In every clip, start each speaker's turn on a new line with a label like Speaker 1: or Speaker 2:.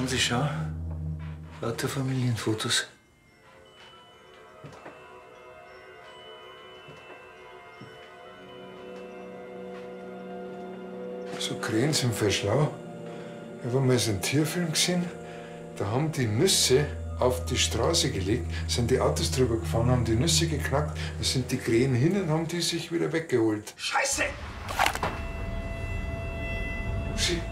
Speaker 1: Haben Sie schon? Lauter Familienfotos.
Speaker 2: So Krähen sind voll schlau. Ich habe mal so einen Tierfilm gesehen. Da haben die Nüsse auf die Straße gelegt, sind die Autos drüber gefahren, haben die Nüsse geknackt, da sind die Krähen hin und haben die sich wieder weggeholt.
Speaker 1: Scheiße!
Speaker 2: Upsi.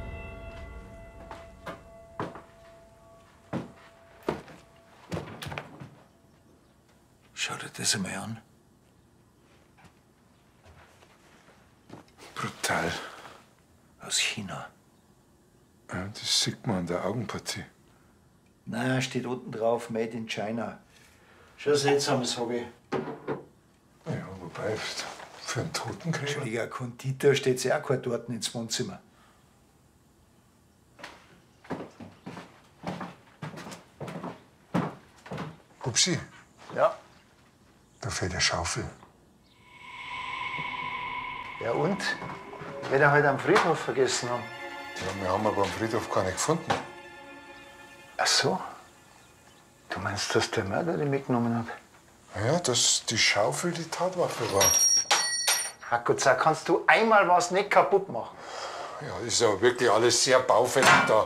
Speaker 1: Schau dir das einmal an.
Speaker 2: Brutal.
Speaker 1: Aus China.
Speaker 2: Ja, das sieht man an der Augenpartie.
Speaker 1: Na, steht unten drauf, Made in China. Schon seltsames Hobby.
Speaker 2: Ja, wobei, für einen Totenkrämer.
Speaker 1: Ja, Konditor steht sie auch gerade dort ins Wohnzimmer.
Speaker 2: Upsi,
Speaker 1: Ja.
Speaker 2: da fehlt eine Schaufel.
Speaker 1: Ja und? Wird er halt am Friedhof vergessen haben.
Speaker 2: Ja, wir haben aber am Friedhof gar nicht gefunden.
Speaker 1: Ach so? Du meinst, dass der Mörder die mitgenommen hat?
Speaker 2: Ja, dass die Schaufel die Tatwaffe war.
Speaker 1: Hakuza, kannst du einmal was nicht kaputt machen?
Speaker 2: Ja, das ist aber wirklich alles sehr baufällig da.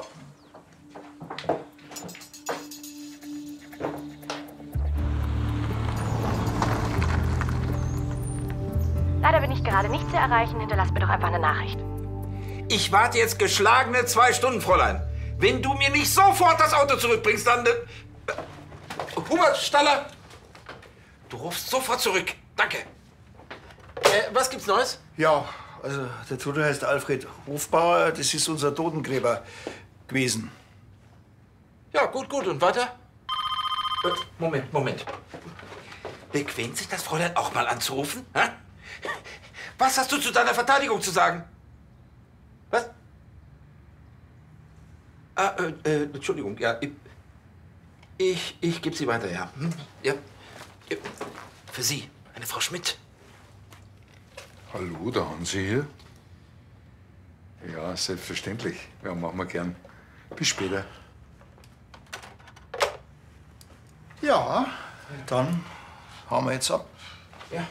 Speaker 3: Leider bin ich gerade nicht zu erreichen. Hinterlass mir doch einfach eine Nachricht.
Speaker 4: Ich warte jetzt geschlagene 2 Stunden, Fräulein. Wenn du mir nicht sofort das Auto zurückbringst, dann... Hubert, Staller! Du rufst sofort zurück. Danke. Was gibt's Neues?
Speaker 1: Ja, also der Tote heißt Alfred Hofbauer. Das ist unser Totengräber gewesen.
Speaker 4: Ja, gut, gut. Und weiter? Moment. Bequemt sich das Fräulein auch mal anzurufen? Hä? Was hast du zu deiner Verteidigung zu sagen? Was? Entschuldigung, ja. Ich gebe sie weiter, ja. Ja. Für Sie, eine Frau Schmidt.
Speaker 2: Hallo, da haben Sie hier. Ja, selbstverständlich. Ja, machen wir gern. Bis später.
Speaker 1: Ja, dann hauen wir jetzt ab.
Speaker 4: Ja.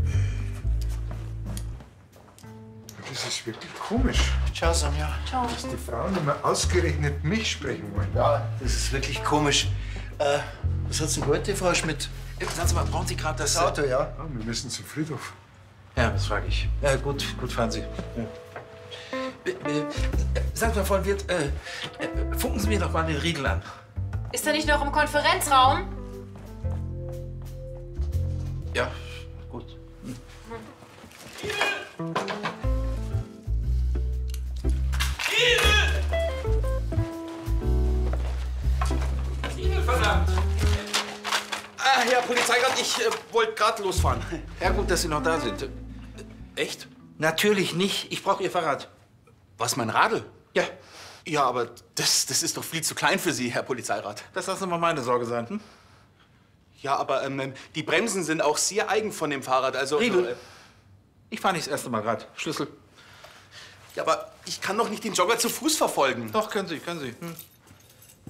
Speaker 2: Das ist wirklich komisch,
Speaker 1: Ciao, Sonja. Ciao.
Speaker 2: dass die Frauen immer ausgerechnet mich sprechen wollen.
Speaker 1: Ja, das ist wirklich komisch. Was hat's denn heute, Frau Schmidt?
Speaker 4: Sagen Sie mal, brauchen Sie gerade das
Speaker 1: Das Auto, ja?
Speaker 2: Ja, wir müssen zum Friedhof.
Speaker 4: Ja, das frage ich. Ja, gut, fahren Sie. Ja. Sagen Sie mal, Frau Wirt, funken Sie mir doch mal den Riegel an.
Speaker 3: Ist er nicht noch im Konferenzraum?
Speaker 4: Ja, gut. Verdammt!
Speaker 5: Herr Polizeirat, ich wollte gerade losfahren.
Speaker 4: Ja, gut, dass Sie noch da sind.
Speaker 5: Echt?
Speaker 4: Natürlich nicht. Ich brauche Ihr Fahrrad.
Speaker 5: Was, mein Radl?
Speaker 4: Ja,
Speaker 5: Ja, aber das ist doch viel zu klein für Sie, Herr Polizeirat.
Speaker 4: das lassen mal meine Sorge sein. Hm?
Speaker 5: Ja, aber die Bremsen sind auch sehr eigen von dem Fahrrad. Also,
Speaker 4: Riedel. Ich fahre nicht das erste Mal Rad. Schlüssel.
Speaker 5: ja, aber ich kann doch nicht den Jogger zu Fuß verfolgen.
Speaker 4: Doch, können Sie. Hm.